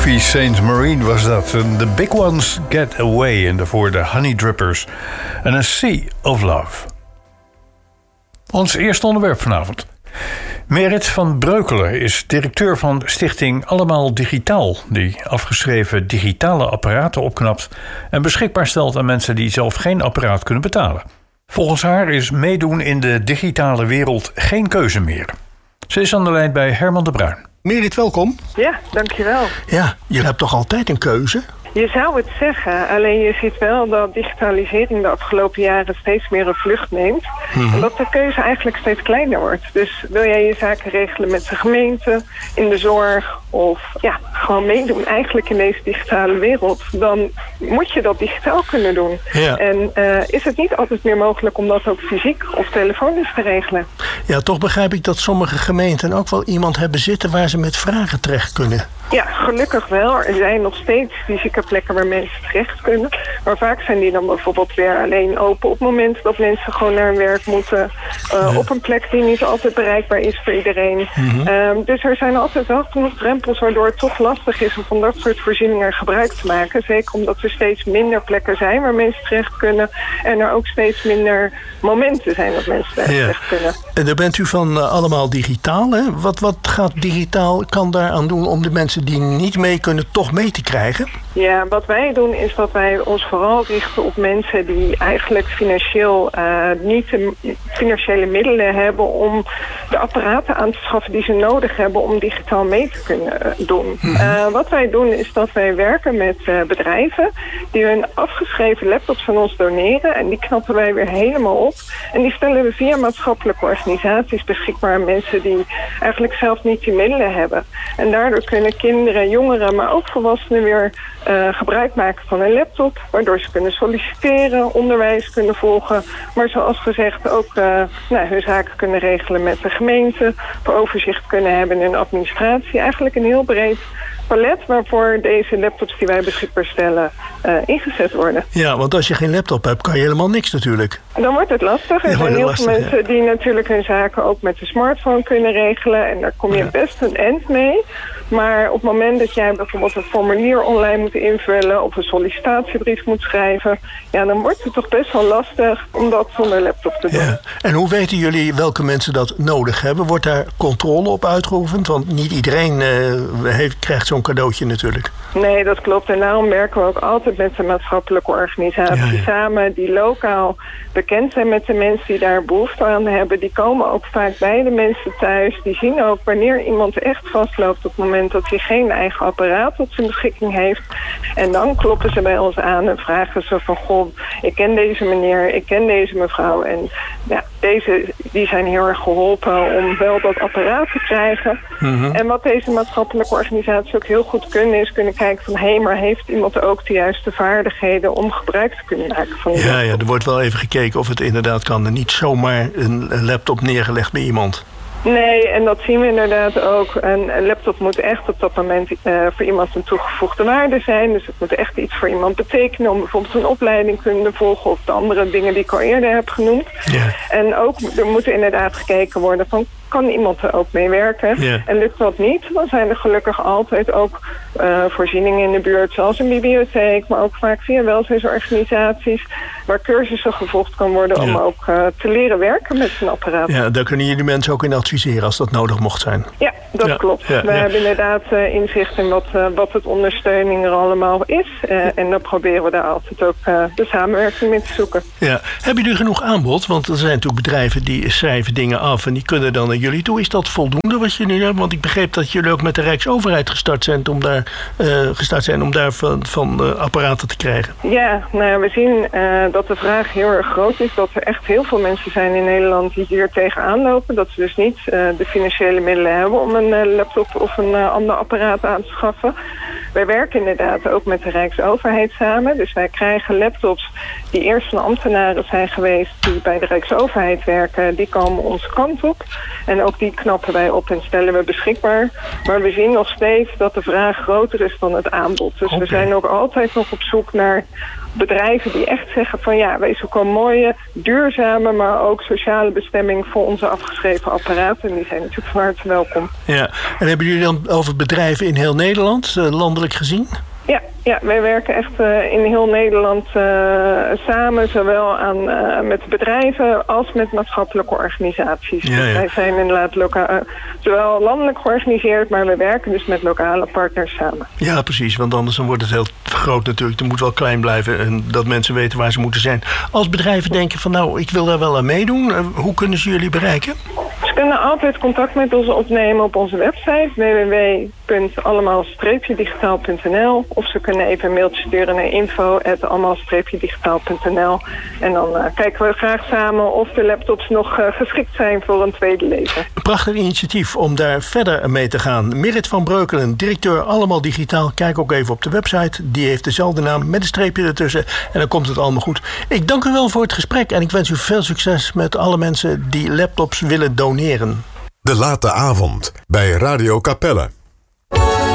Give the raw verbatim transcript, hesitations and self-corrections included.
Sophie Saint Marine was dat. The Big Ones Get Away en daarvoor de Honey Drippers en A Sea of Love. Ons eerste onderwerp vanavond. Merit van Breukelen is directeur van stichting Allemaal Digitaal, die afgeschreven digitale apparaten opknapt en beschikbaar stelt aan mensen die zelf geen apparaat kunnen betalen. Volgens haar is meedoen in de digitale wereld geen keuze meer. Ze is aan de lijn bij Herman de Bruin. Merit, welkom. Ja, dankjewel. Ja, je hebt toch altijd een keuze? Je zou het zeggen, alleen je ziet wel dat digitalisering de afgelopen jaren steeds meer een vlucht neemt. Mm-hmm. En dat de keuze eigenlijk steeds kleiner wordt. Dus wil jij je zaken regelen met de gemeente, in de zorg of ja, gewoon meedoen eigenlijk in deze digitale wereld, dan moet je dat digitaal kunnen doen. Ja. En uh, is het niet altijd meer mogelijk om dat ook fysiek of telefonisch te regelen? Ja, toch begrijp ik dat sommige gemeenten ook wel iemand hebben zitten waar ze met vragen terecht kunnen. Ja, gelukkig wel. Er zijn nog steeds fysieke plekken waar mensen terecht kunnen. Maar vaak zijn die dan bijvoorbeeld weer alleen open op het moment dat mensen gewoon naar hun werk moeten. Uh, ja. Op een plek die niet altijd bereikbaar is voor iedereen. Mm-hmm. Um, dus er zijn altijd wel genoeg drempels waardoor het toch lastig is om van dat soort voorzieningen gebruik te maken. Zeker omdat er steeds minder plekken zijn waar mensen terecht kunnen. En er ook steeds minder momenten zijn dat mensen terecht ja. kunnen. En daar bent u van uh, allemaal digitaal, hè? Wat, wat gaat digitaal, kan daaraan doen om de mensen die niet mee kunnen toch mee te krijgen? Ja, wat wij doen is dat wij ons vooral richten op mensen die eigenlijk financieel uh, niet de financiële middelen hebben om de apparaten aan te schaffen die ze nodig hebben om digitaal mee te kunnen uh, doen. Mm-hmm. Uh, wat wij doen is dat wij werken met uh, bedrijven die hun afgeschreven laptops aan ons doneren en die knappen wij weer helemaal op. En die stellen we via maatschappelijke organisaties beschikbaar aan mensen die eigenlijk zelf niet die middelen hebben. En daardoor kunnen kinderen, jongeren, maar ook volwassenen weer uh, gebruik maken van een laptop, waardoor ze kunnen solliciteren, onderwijs kunnen volgen, maar zoals gezegd ook uh, nou, hun zaken kunnen regelen met de gemeente, voor overzicht kunnen hebben in hun administratie. Eigenlijk een heel breed palet waarvoor deze laptops die wij beschikbaar stellen uh, ingezet worden. Ja, want als je geen laptop hebt, kan je helemaal niks natuurlijk. Dan wordt het lastig. Er zijn heel lastig, veel mensen ja. die natuurlijk hun zaken ook met de smartphone kunnen regelen. En daar kom je ja. best een eind mee. Maar op het moment dat jij bijvoorbeeld een formulier online moet invullen of een sollicitatiebrief moet schrijven, ja, dan wordt het toch best wel lastig om dat zonder laptop te doen. Ja. En hoe weten jullie welke mensen dat nodig hebben? Wordt daar controle op uitgeoefend? Want niet iedereen uh, heeft, krijgt zo'n cadeautje natuurlijk. Nee, dat klopt. En daarom werken we ook altijd met de maatschappelijke organisaties ja, ja. samen die lokaal bekend zijn met de mensen die daar behoefte aan hebben. Die komen ook vaak bij de mensen thuis. Die zien ook wanneer iemand echt vastloopt op het moment dat hij geen eigen apparaat tot zijn beschikking heeft. En dan kloppen ze bij ons aan en vragen ze van, goh, ik ken deze meneer, ik ken deze mevrouw. En ja, deze die zijn heel erg geholpen om wel dat apparaat te krijgen. Mm-hmm. En wat deze maatschappelijke organisaties ook heel goed kunnen, is kunnen kijken van, hé, hey, maar heeft iemand ook de juiste vaardigheden om gebruik te kunnen maken van die ja, laptop? Ja, er wordt wel even gekeken of het inderdaad kan. En niet zomaar een laptop neergelegd bij iemand. Nee, en dat zien we inderdaad ook. Een laptop moet echt op dat moment uh, voor iemand een toegevoegde waarde zijn. Dus het moet echt iets voor iemand betekenen om bijvoorbeeld een opleiding kunnen volgen of de andere dingen die ik al eerder heb genoemd. Ja. En ook, er moet inderdaad gekeken worden van, kan iemand er ook mee werken? Ja. En lukt dat niet, dan zijn er gelukkig altijd ook uh, voorzieningen in de buurt, zoals een bibliotheek, maar ook vaak via welzijnsorganisaties, waar cursussen gevolgd kan worden ja. om ook uh, te leren werken met een apparaat. Ja, daar kunnen jullie mensen ook in adviseren als dat nodig mocht zijn. Ja, dat ja. klopt. Ja, We ja. hebben inderdaad uh, inzicht in wat, uh, wat het ondersteuning er allemaal is. Uh, ja. En dan proberen we daar altijd ook uh, de samenwerking mee te zoeken. Ja. Hebben jullie genoeg aanbod? Want er zijn natuurlijk bedrijven die schrijven dingen af en die kunnen dan naar jullie toe. Is dat voldoende wat je nu hebt? Want ik begreep dat jullie ook met de Rijksoverheid gestart zijn om daar, uh, gestart zijn om daar van, van uh, apparaten te krijgen. Ja, nou, we zien uh, dat de vraag heel erg groot is. Dat er echt heel veel mensen zijn in Nederland die hier tegenaan lopen. Dat ze dus niet uh, de financiële middelen hebben om een uh, laptop of een uh, ander apparaat aan te schaffen. Wij werken inderdaad ook met de Rijksoverheid samen. Dus wij krijgen laptops die eerst van ambtenaren zijn geweest die bij de Rijksoverheid werken. Die komen onze kant op. En ook die knappen wij op en stellen we beschikbaar. Maar we zien nog steeds dat de vraag groter is dan het aanbod. Dus okay. we zijn ook altijd nog op zoek naar bedrijven die echt zeggen van ja, wij zoeken een mooie, duurzame, maar ook sociale bestemming voor onze afgeschreven apparaten. En die zijn natuurlijk van harte welkom. Ja, en hebben jullie dan over bedrijven in heel Nederland, uh, landelijk gezien? Ja, ja, wij werken echt uh, in heel Nederland uh, samen, zowel aan, uh, met bedrijven als met maatschappelijke organisaties. Ja, ja. Dus wij zijn inderdaad loka- uh, zowel landelijk georganiseerd, maar we werken dus met lokale partners samen. Ja, precies, want anders dan wordt het heel groot natuurlijk. Het moet wel klein blijven en dat mensen weten waar ze moeten zijn. Als bedrijven denken van nou, ik wil daar wel aan meedoen, uh, hoe kunnen ze jullie bereiken? Ze kunnen altijd contact met ons opnemen op onze website w w w punt allemaal digitaal punt n l of ze kunnen even een mailtje sturen naar info at allemaal digitaal punt n l en dan uh, kijken we graag samen of de laptops nog uh, geschikt zijn voor een tweede leven. Een prachtig initiatief om daar verder mee te gaan. Merit van Breukelen, directeur Allemaal Digitaal. Kijk ook even op de website. Die heeft dezelfde naam met een streepje ertussen en dan komt het allemaal goed. Ik dank u wel voor het gesprek en ik wens u veel succes met alle mensen die laptops willen doneren. De Late Avond bij Radio Capelle.